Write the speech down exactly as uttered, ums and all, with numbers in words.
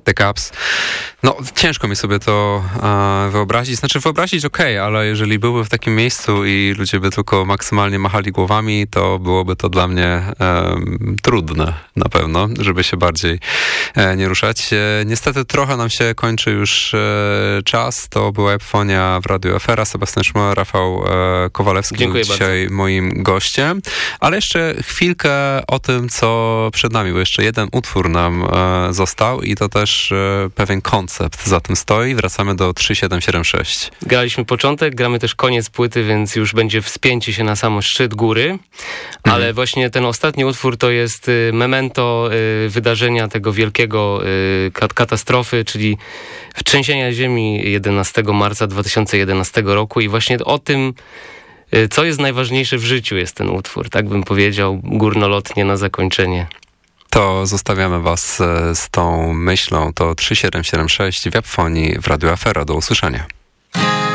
The Caps. No, ciężko mi sobie to e, wyobrazić. Znaczy wyobrazić okej, okay, ale jeżeli byłby w takim miejscu i ludzie by tylko maksymalnie machali głowami, to byłoby to dla mnie e, trudne na pewno, żeby się bardziej e, nie ruszać. E, niestety trochę nam się kończy już e, czas. To była Epfonia w Radiu Afera. Sebastian Szmula, Rafał e, Kowalewski Dziękuję był dzisiaj bardzo. moim gościem. Ale jeszcze chwilkę o tym, co przed nami, bo jeszcze jeden utwór nam e, został i to też e, pewien koncept za tym stoi. Wracamy do trzy siedem siedem sześć. Graliśmy początek, gramy też koniec płyty, więc już będzie wspięcie się na sam szczyt góry, ale mhm. właśnie ten ostatni utwór to jest y, memento y, wydarzenia tego wielkiego y, kat- katastrofy, czyli trzęsienia ziemi jedenastego marca dwa tysiące jedenastego roku i właśnie o tym, y, co jest najważniejsze w życiu, jest ten utwór, tak bym powiedział górnolotnie na zakończenie. To zostawiamy was z tą myślą. To trzy siedem siedem sześć w Epfonii w Radiu Afera. Do usłyszenia.